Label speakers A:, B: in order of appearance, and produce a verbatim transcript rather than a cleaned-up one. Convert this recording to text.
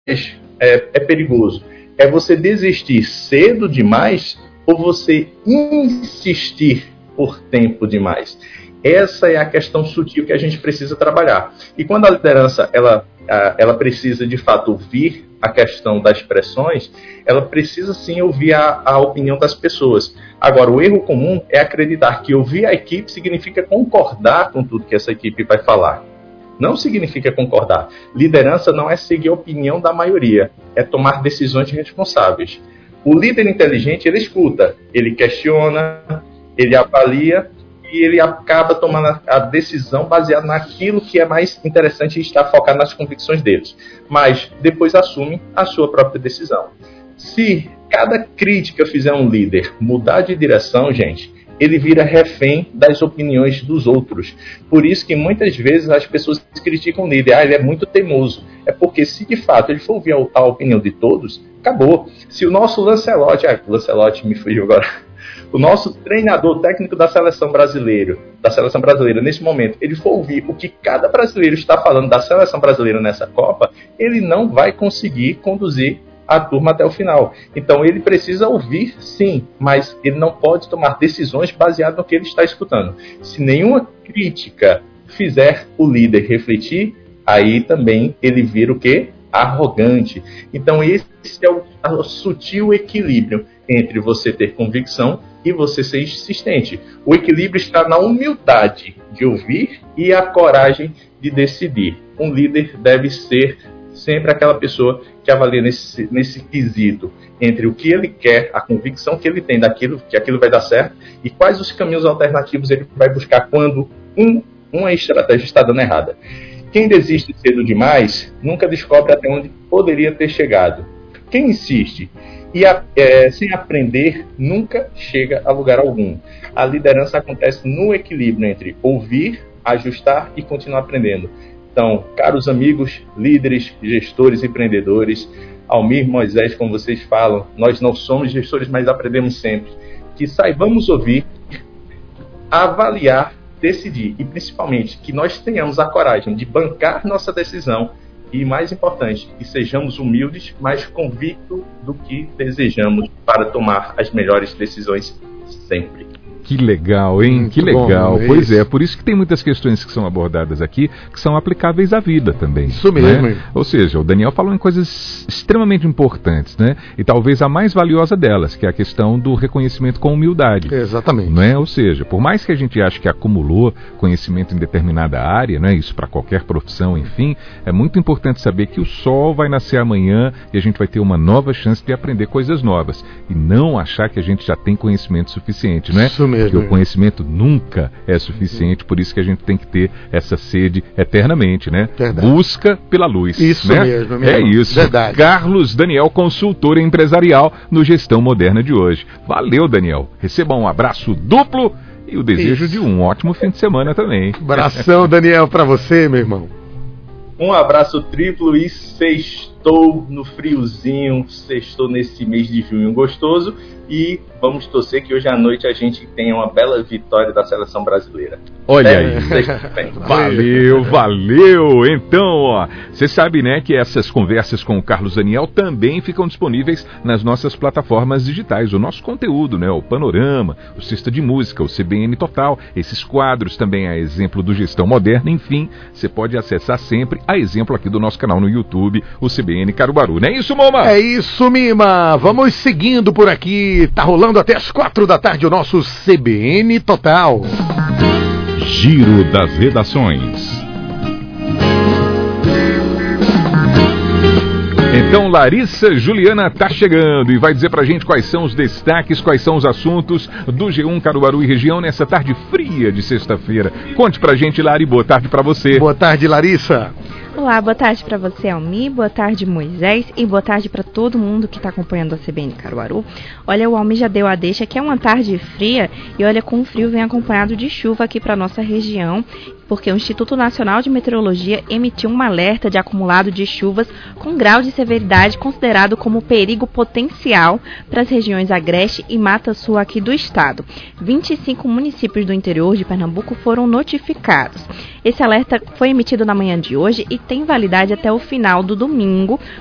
A: é, é perigoso? É você desistir cedo demais ou você insistir por tempo demais? Essa é a questão sutil que a gente precisa trabalhar. E quando a liderança ela, ela precisa, de fato, ouvir a questão das pressões, ela precisa, sim, ouvir a, a opinião das pessoas. Agora, o erro comum é acreditar que ouvir a equipe significa concordar com tudo que essa equipe vai falar. Não significa concordar. Liderança não é seguir a opinião da maioria, é tomar decisões responsáveis. O líder inteligente, ele escuta, ele questiona, ele avalia, e ele acaba tomando a decisão baseada naquilo que é mais interessante e está focado nas convicções deles. Mas depois assume a sua própria decisão. Se cada crítica fizer um líder mudar de direção, gente, ele vira refém das opiniões dos outros. Por isso que muitas vezes as pessoas criticam o líder. Ah, ele é muito teimoso. É porque se de fato ele for ouvir a opinião de todos, acabou. Se o nosso Lancelotti... Ah, o Lancelotti me fugiu agora... O nosso treinador técnico da seleção brasileira, da seleção brasileira nesse momento, ele for ouvir o que cada brasileiro está falando da seleção brasileira nessa Copa, ele não vai conseguir conduzir a turma até o final. Então ele precisa ouvir, sim, mas ele não pode tomar decisões baseadas no que ele está escutando. Se nenhuma crítica fizer o líder refletir, aí também ele vira o quê? Arrogante. Então esse é o, o sutil equilíbrio entre você ter convicção e você ser insistente. O equilíbrio está na humildade de ouvir e a coragem de decidir. Um líder deve ser sempre aquela pessoa que avalia nesse, nesse quesito entre o que ele quer, a convicção que ele tem daquilo, que aquilo vai dar certo, e quais os caminhos alternativos ele vai buscar quando um, uma estratégia está dando errada. Quem desiste cedo demais nunca descobre até onde poderia ter chegado. Quem insiste e a, é, sem aprender nunca chega a lugar algum. A liderança acontece no equilíbrio entre ouvir, ajustar e continuar aprendendo. Então, caros amigos, líderes, gestores, empreendedores, Almir, Moisés, como vocês falam, nós não somos gestores, mas aprendemos sempre. Que saibamos ouvir, avaliar, decidir e principalmente que nós tenhamos a coragem de bancar nossa decisão e, mais importante, que sejamos humildes, mas convictos do que desejamos para tomar as melhores decisões sempre.
B: Que legal, hein? Muito que legal. Bom, pois é, por isso que tem muitas questões que são abordadas aqui que são aplicáveis à vida também.
C: Isso mesmo.
B: Né? Ou seja, o Daniel falou em coisas extremamente importantes, né? E talvez a mais valiosa delas, que é a questão do reconhecimento com humildade.
C: Exatamente.
B: Né? Ou seja, por mais que a gente ache que acumulou conhecimento em determinada área, né? Isso para qualquer profissão, enfim, é muito importante saber que o sol vai nascer amanhã e a gente vai ter uma nova chance de aprender coisas novas. E não achar que a gente já tem conhecimento suficiente, né?
C: Isso mesmo.
B: Porque o conhecimento nunca é suficiente, por isso que a gente tem que ter essa sede eternamente, né?
C: Verdade.
B: Busca pela luz.
C: Isso
B: né?
C: mesmo.
B: É
C: irmão.
B: isso.
C: Verdade.
B: Carlos Daniel, consultor empresarial no Gestão Moderna de hoje. Valeu, Daniel. Receba um abraço duplo e o desejo isso. de um ótimo fim de semana também.
C: Abração, Daniel, para você, meu irmão.
A: Um abraço triplo e sextou no friozinho, sextou nesse mês de junho gostoso e vamos torcer que hoje à noite a gente tenha uma bela vitória da seleção brasileira.
B: Olha é, aí. Valeu, valeu. Então, ó, você sabe, né, que essas conversas com o Carlos Daniel também ficam disponíveis nas nossas plataformas digitais. O nosso conteúdo, né, o Panorama, o Cesta de Música, o C B N Total, esses quadros também a exemplo do Gestão Moderna, enfim, você pode acessar sempre a exemplo aqui do nosso canal no YouTube, o C B N Caruaru. Não é isso, Moma?
C: É isso, Mima. Vamos seguindo por aqui. Tá rolando até as quatro da tarde o nosso C B N Total.
D: Giro das Redações.
B: Então, Larissa Juliana tá chegando e vai dizer pra gente quais são os destaques, quais são os assuntos do G um Caruaru e região nessa tarde fria de sexta-feira. Conte pra gente, Lari, boa tarde pra você.
C: Boa tarde, Larissa.
E: Olá, boa tarde para você, Almir, boa tarde, Moisés, e boa tarde para todo mundo que está acompanhando a C B N Caruaru. Olha, o Almir já deu a deixa que é uma tarde fria e olha, com o frio vem acompanhado de chuva aqui para nossa região, porque o Instituto Nacional de Meteorologia emitiu um alerta de acumulado de chuvas com grau de severidade considerado como perigo potencial para as regiões Agreste e Mata Sul aqui do estado. vinte e cinco municípios do interior de Pernambuco foram notificados. Esse alerta foi emitido na manhã de hoje e tem validade até o final do domingo,